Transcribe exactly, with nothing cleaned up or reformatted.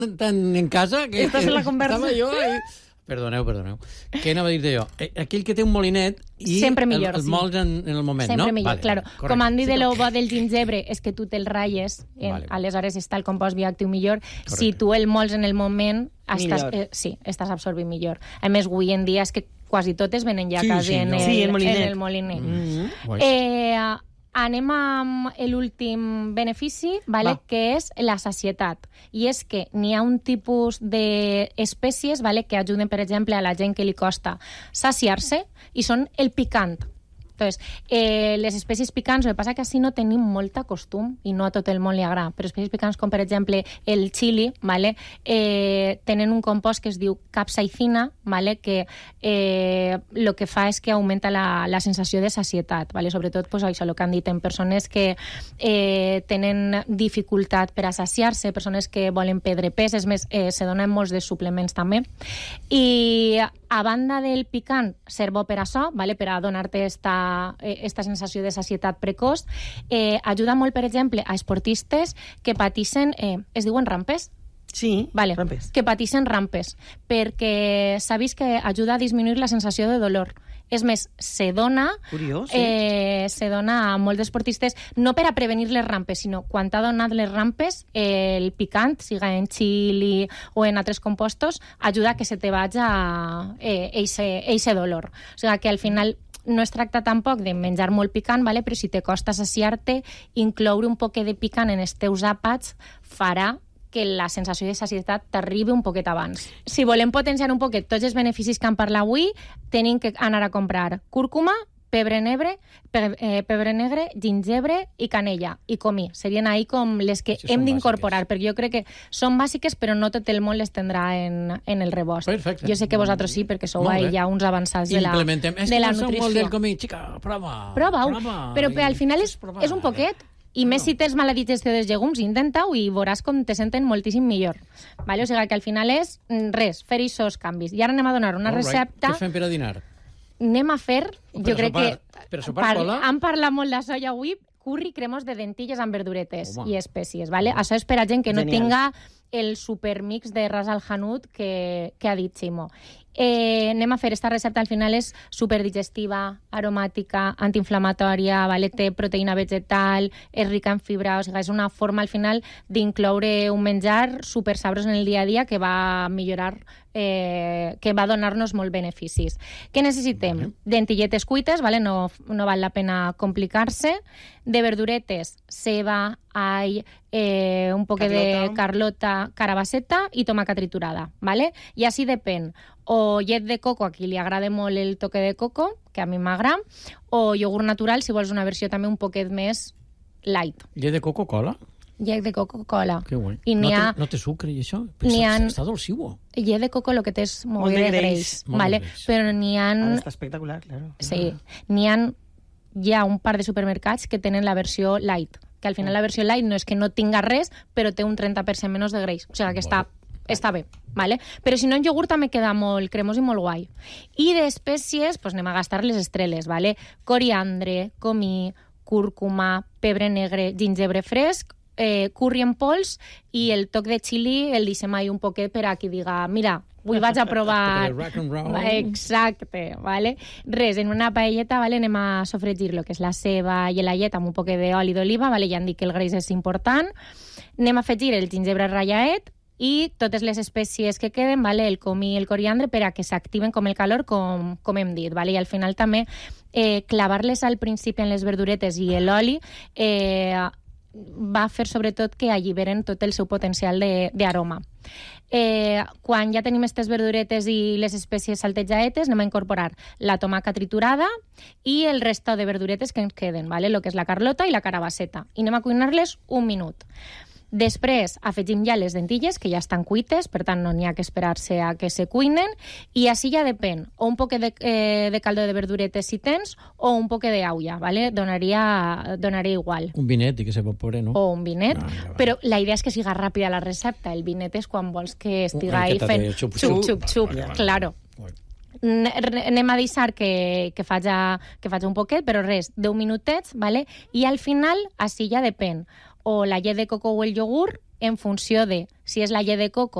tan en casa que... Estàs en la conversa. Estava jo... I... Perdoneu, perdoneu. Què anava a dir jo? Aquell que té un molinet i sempre millor, el, el sí. mols en, en el moment, sempre no? millor, Vale, claro. correcte. Com han dit Sí, de lo però- bo del gingebre és que tu te'l ratlles, eh, Vale. aleshores està el compost bioactiu millor. Correcte. Si tu el mols en el moment, estàs, Millor. eh, sí, estàs absorbint millor. A més, avui en dia és que quasi totes venen ja Sí, quasi sí, en, no. el, Sí, el molinet. en el molinet. Mm. Guai. Eh, anem amb l'últim benefici, vale, Va. que és la sacietat. I és que n'hi ha un tipus d'espècies vale, que ajuden, per exemple, a la gent que li costa saciar-se, i són el picant. Entonces, eh, les espècies picants, el que passa que així no tenim molta costum i no a tot el món li agrada, però espècies picants com, per exemple, el xili, vale, eh, tenen un compost que es diu capsaicina, vale, que eh, el que fa és que augmenta la, la sensació de sacietat, vale, sobretot pues, això, el que han dit, en persones que eh, tenen dificultat per a saciar-se, persones que volen perdre pes, és més, eh, se donen molts de suplements també. I a banda del picant, ser bo per això, vale, per a donar-te esta, eh, esta sensació de sacietat precoç, eh, ajuda molt, per exemple, a esportistes que patixen, eh, es diuen rampes, Sí, vale, rampes. que patixen rampes, perquè s'ha vist que ajuda a disminuir la sensació de dolor. És més, se dona, Curiós, sí. eh, se dona a molts esportistes, no per a prevenir les rampes, sinó quan t'ha donat les rampes, eh, el picant, siga en xili o en altres compostos, ajuda a que se te vaja eh, eixe, eixe dolor. O sigui que al final no es tracta tampoc de menjar molt picant, vale? Però si te costa saciar-te, incloure un poquet de picant en els teus àpats farà que la sensació de sacietat t'arribi un poquet abans. Si volem potenciar un poquet tots els beneficis que han parlat avui, tenim que anar a comprar cúrcuma, pebre negre, pe eh, pebre negre, gingebre i canella, i comí. Serien ahí com les que Això hem són d'incorporar, perquè jo crec que són bàsiques, però no tot el món les tendrà en, en el rebost. Perfecte. Jo sé que vosaltres sí, perquè sou Molt ahí bé. ja uns avançats de la, Implementem. És de que la no som molt nutrició. del comí. Xica, prova. Prova-ho, prova. però I al final és, provar. és un poquet. I més si tens mala digestió dels llegums, intenta-ho i veuràs com te senten moltíssim millor. Vale? O sigui que al final és mm, res, fer aquests canvis. I ara anem a donar una All right. recepta. Què fem per a dinar? Anem a fer, Per jo a crec sopar- que... per a sopar cola? Han parlat molt de soia avui, curri cremós de dentilles amb verduretes Home. i espècies. Vale? Això és per a gent que no Genial. tinga el supermix de ras al hanut que, que ha dit Ximo. Eh, anem a fer esta recepta, al final és superdigestiva, aromàtica, antiinflamatòria, vale? Té proteïna vegetal, és rica en fibra, o sigui, és una forma al final d'incloure un menjar super sabrós en el dia a dia que va millorar, eh, que va donar-nos molt beneficis. Què necessitem? Vale. Dentilletes cuites, vale? no, no val la pena complicar-se, de verduretes, ceba, all, eh, un poc de carlota, carabasseta i tomaca triturada, vale? I així depèn, o llet de coco, a qui li agrada molt el toque de coco, que a mi m'agrada, o iogurt natural, si vols una versió també un poquet més light. Llet de Coca-Cola? Llet de Coca-Cola. Que guai. I no, n'hi ha... té, no té sucre i això? N'hi Està, ha- està dolciu. Llet de coco el que té és molt, Molt de de greix. greix, Molt de vale? greix. Però n'hi ha... Ara està espectacular, claro. Sí, n'hi ha hi ha un par de supermercats que tenen la versió light, que al final la versió light no és que no tinga res, però té un trenta per cent menys de greix. O sigui que està, està bé, vale? Però si no, en iogurt també queda molt cremós i molt guai. I d'espècies, doncs anem a gastar les estreles, vale? Coriandre, comí, cúrcuma, pebre negre, gingebre fresc, eh, curri en pols i el toc de xili el deixem ahí un poquet per a qui diga, mira, avui vaig a provar... El rock and roll. Exacte, vale? Res, en una paelleta, vale, anem a sofregir lo que és la ceba i la llet amb un poquet d'oli d'oliva, vale? Ja han dit que el greix és important. Anem a afegir el gingebre rallaet i totes les espècies que queden, vale? El comí i el coriandre, per a que s'activen com el calor, com, com hem dit. Vale? I al final també eh, clavar-les al principi en les verduretes i l'oli eh, va fer sobretot que alliberen tot el seu potencial d'aroma. Eh, quan ja tenim aquestes verduretes i les espècies saltejaetes, anem a incorporar la tomaca triturada i el resto de verduretes que ens queden, vale? Lo que és la carlota i la carabasseta. I anem a cuinar-les un minut. Després afegim ja les dentilles, que ja estan cuites, per tant no n'hi ha que esperar-se a que se cuinen, i així ja depèn, o un poc de, eh, de caldo de verduretes si tens, o un poc d'aulla, ¿vale? Donaria, donaria igual. Un vinet i que s'evapore, no? O un vinet, Ah, ja va. però la idea és que siga ràpida la recepta. El vinet és quan vols que estiga Una ahí miqueta fent de xup, xup, xup. xup, xup, Vale, vale. claro. Guai. N- re- anem a deixar que, que, faja, que faja un poquet, però res, deu minutets, ¿vale? I al final, així ja depèn, o la llet de coco o el iogurt, en funció de si és la llet de coco